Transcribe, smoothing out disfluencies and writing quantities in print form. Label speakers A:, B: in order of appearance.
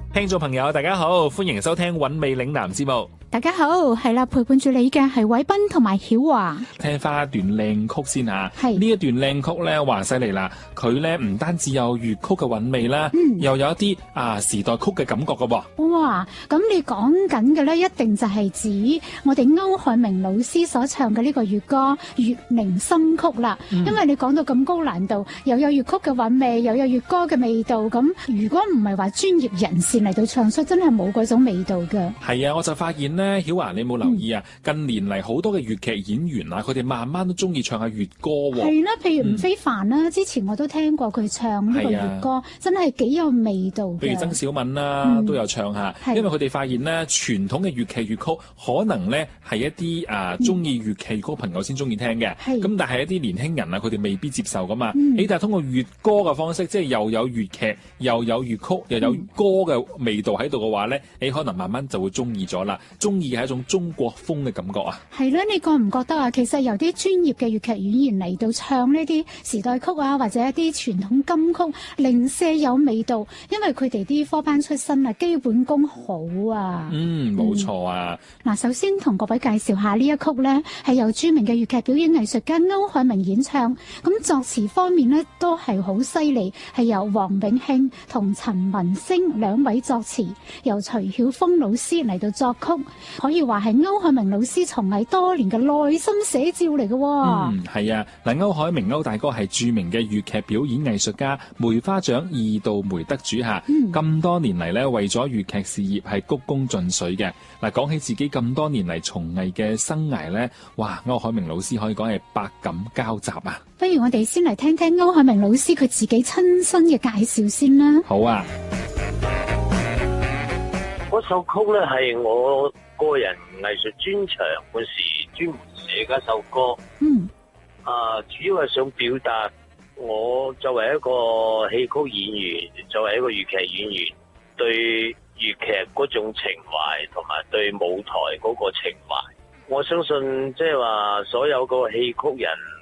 A: 聽眾朋友大家好，歡迎收聽韻味嶺南節目。
B: 大家好，係啦，陪伴住你嘅係偉斌同埋曉華。
A: 聽翻一段靚曲先吓，
B: 係
A: 呢一段靚曲咧，話犀利啦！佢咧唔單止有粵曲嘅韻味啦，又有一啲時代曲嘅感覺噶噃。
B: 哇！咁你講緊嘅咧，一定就係指我哋歐海明老師所唱嘅呢個粵歌《月明心曲》啦。因為你講到咁高難度，又有粵曲嘅韻味，又有粵歌嘅味道，咁如果唔係話專業人士嚟到唱出，真係冇嗰種味道嘅。
A: 係啊，我就發現咧，曉華你冇留意啊？近年嚟好多嘅粵劇演員啊，佢哋慢慢都中意唱下粵歌喎。
B: 係啦，譬如吳非凡啦，之前我都聽過佢唱呢個粵歌，真係幾有味道嘅。
A: 譬如曾小敏啦，都有唱下，因為佢哋發現咧，傳統嘅粵劇粵曲可能咧係一啲中意粵劇粵曲朋友先中意聽嘅。咁但係一啲年輕人啊，佢哋未必接受噶嘛。但係通過粵歌嘅方式，即係又有粵劇，又有粵曲，又有歌嘅味道喺度嘅話咧，你可能慢慢就會中意咗啦。中意係一種中國風嘅感覺啊。係啦，
B: 你覺唔覺得啊？其實由啲專業嘅粵劇演員嚟到唱呢啲時代曲啊，或者一啲傳統金曲，零舍有味道，因為佢哋啲科班出身啊，基本功好啊。
A: 冇錯啊。
B: 嗱，首先同各位介紹下呢一曲呢，係由著名嘅粵劇表演藝術家歐海明演唱。咁作詞方面呢，都係好犀利，係由黃永慶同陳文星兩位作詞，由徐曉峰老師嚟到作曲。可以話係歐海明老師從藝多年嘅內心寫照嚟嘅。
A: 係啊，嗱，歐海明歐大哥係著名嘅粵劇表演藝術家，梅花獎二度梅得主下。咁多年嚟咧，為咗粵劇事業係鞠躬盡瘁嘅。嗱，講起自己咁多年嚟從藝嘅生涯咧，哇，歐海明老師可以講係百感交集啊！
B: 不如我哋先嚟聽聽歐海明老師佢自己親身嘅介紹先啦。
A: 好啊。
C: 嗰首曲咧係我個人藝術專長嗰時專門寫嘅一首歌。主要係想表達我作為一個戲曲演員，作為一個粵劇演員，對粵劇嗰種情懷同埋對舞台嗰個情懷。我相信即係話所有個戲曲人